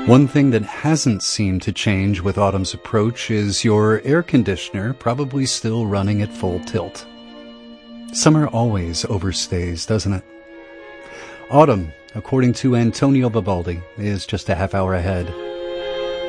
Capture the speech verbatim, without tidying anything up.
One thing that hasn't seemed to change with autumn's approach is your air conditioner probably still running at full tilt. Summer always overstays, doesn't it? Autumn, according to Antonio Vivaldi, is just a half hour ahead.